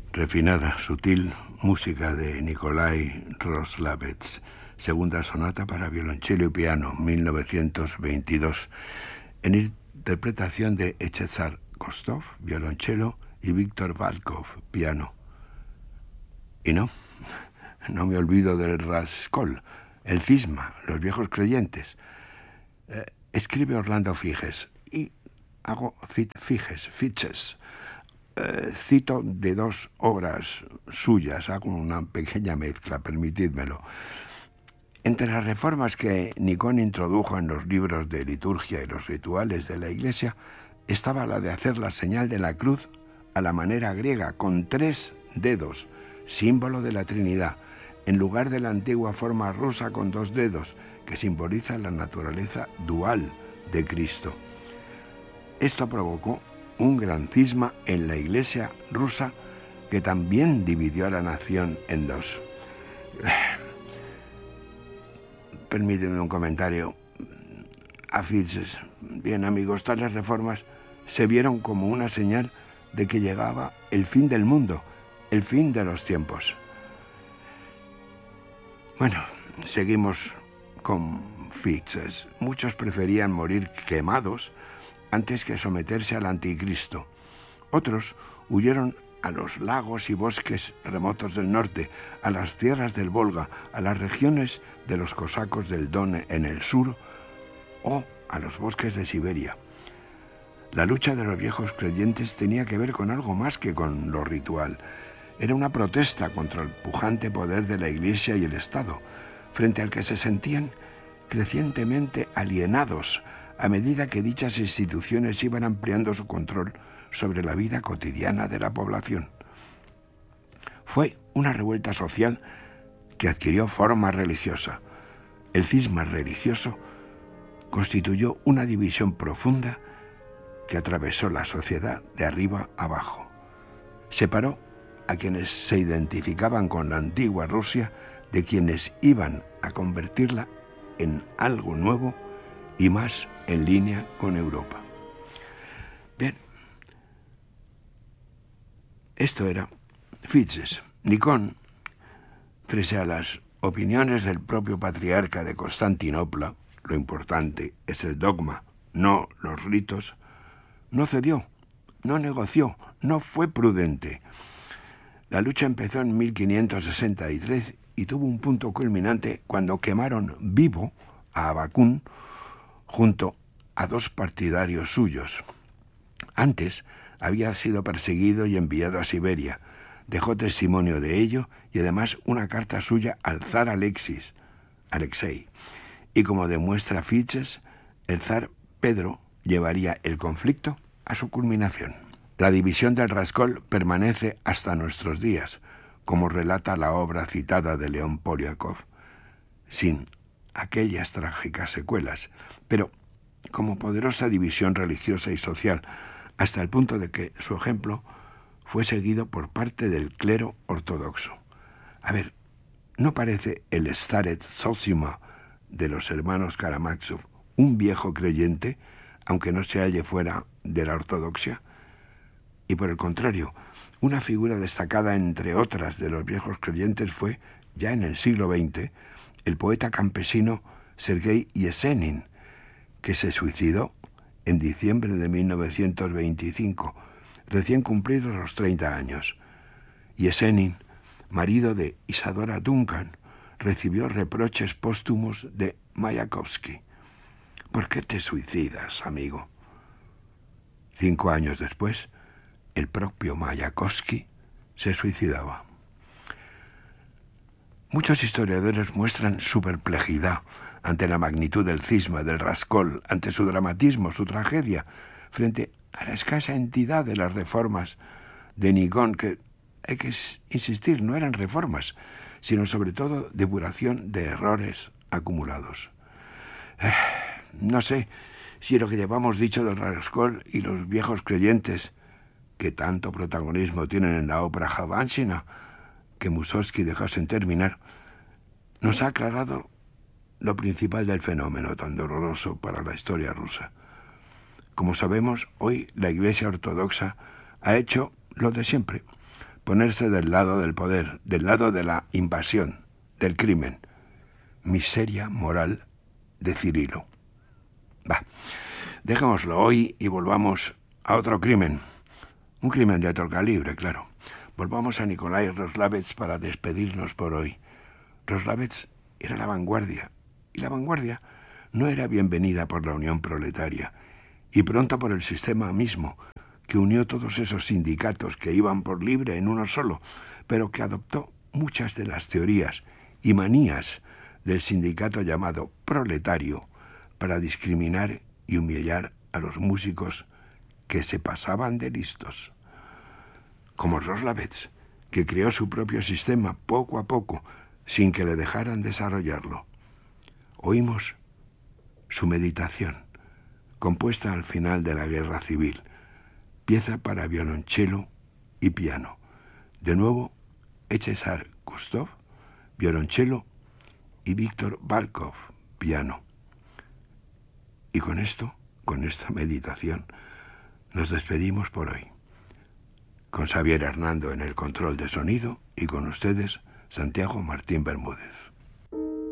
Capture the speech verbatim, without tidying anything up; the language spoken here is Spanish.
Refinada, sutil música de Nikolai Roslavets, segunda sonata para violonchelo y piano, mil novecientos veintidós, en interpretación de Echezar Kostov, violonchelo, y Víctor Valkov, piano. Y no, no me olvido del Raskol, el cisma, los viejos creyentes. Eh, escribe Orlando Figes, y hago Figes, Fiches. Eh, cito de dos obras suyas, hago una pequeña mezcla, permitidmelo. Entre las reformas que Nikon introdujo en los libros de liturgia y los rituales de la Iglesia, estaba la de hacer la señal de la cruz a la manera griega, con tres dedos, símbolo de la Trinidad, en lugar de la antigua forma rusa con dos dedos, que simboliza la naturaleza dual de Cristo. Esto provocó un gran cisma en la Iglesia rusa que también dividió a la nación en dos. Permíteme un comentario. A Figes, bien amigos, tales reformas se vieron como una señal de que llegaba el fin del mundo, el fin de los tiempos. Bueno, seguimos con Figes. Muchos preferían morir quemados antes que someterse al anticristo. Otros huyeron a los lagos y bosques remotos del norte, a las tierras del Volga, a las regiones de los cosacos del Don en el sur o a los bosques de Siberia. La lucha de los viejos creyentes tenía que ver con algo más que con lo ritual. Era una protesta contra el pujante poder de la Iglesia y el Estado, frente al que se sentían crecientemente alienados a medida que dichas instituciones iban ampliando su control sobre la vida cotidiana de la población. Fue una revuelta social que adquirió forma religiosa. El cisma religioso constituyó una división profunda que atravesó la sociedad de arriba abajo. Separó a quienes se identificaban con la antigua Rusia de quienes iban a convertirla en algo nuevo y más en línea con Europa. Bien, esto era Figes. Nikon, frente a las opiniones del propio patriarca de Constantinopla, lo importante es el dogma, no los ritos, no cedió, no negoció, no fue prudente. La lucha empezó en mil quinientos sesenta y tres y tuvo un punto culminante cuando quemaron vivo a Abakún junto a dos partidarios suyos. Antes había sido perseguido y enviado a Siberia. Dejó testimonio de ello y además una carta suya al zar Alexis, Alexei. Y como demuestra Figes, el zar Pedro llevaría el conflicto a su culminación. La división del Raskol permanece hasta nuestros días, como relata la obra citada de León Poliakov, sin aquellas trágicas secuelas, pero como poderosa división religiosa y social, hasta el punto de que su ejemplo fue seguido por parte del clero ortodoxo. A ver, ¿no parece el Starets Zosima de los hermanos Karamazov un viejo creyente, aunque no se halle fuera de la ortodoxia? Y por el contrario, una figura destacada entre otras de los viejos creyentes fue, ya en el siglo veinte, el poeta campesino Sergei Yesenin, que se suicidó en diciembre de mil novecientos veinticinco, recién cumplidos los treinta años. Yesenin, marido de Isadora Duncan, recibió reproches póstumos de Mayakovsky. ¿Por qué te suicidas, amigo? Cinco años después, el propio Mayakovsky se suicidaba. Muchos historiadores muestran su perplejidad ante la magnitud del cisma del Raskol, ante su dramatismo, su tragedia, frente a la escasa entidad de las reformas de Nikon, que, hay que insistir, no eran reformas, sino sobre todo depuración de errores acumulados. Eh, no sé si lo que llevamos dicho del Raskol y los viejos creyentes, que tanto protagonismo tienen en la ópera Javanshina, que Mussorgsky dejó sin terminar, nos ha aclarado lo principal del fenómeno tan doloroso para la historia rusa. Como sabemos, hoy la Iglesia Ortodoxa ha hecho lo de siempre, ponerse del lado del poder, del lado de la invasión, del crimen. Miseria moral de Cirilo. Va, dejémoslo hoy y volvamos a otro crimen. Un crimen de otro calibre, claro. Volvamos a Nikolai Roslavets para despedirnos por hoy. Roslavets era la vanguardia, y la vanguardia no era bienvenida por la Unión Proletaria, y pronto por el sistema mismo, que unió todos esos sindicatos que iban por libre en uno solo, pero que adoptó muchas de las teorías y manías del sindicato llamado proletario para discriminar y humillar a los músicos que se pasaban de listos. Como Roslavets, que creó su propio sistema poco a poco, sin que le dejaran desarrollarlo. Oímos su meditación, compuesta al final de la Guerra Civil, pieza para violonchelo y piano. De nuevo, Echezar Kustov, violonchelo, y Víctor Barkov, piano. Y con esto, con esta meditación, nos despedimos por hoy. Con Xavier Hernando en el control de sonido y con ustedes, Santiago Martín Bermúdez.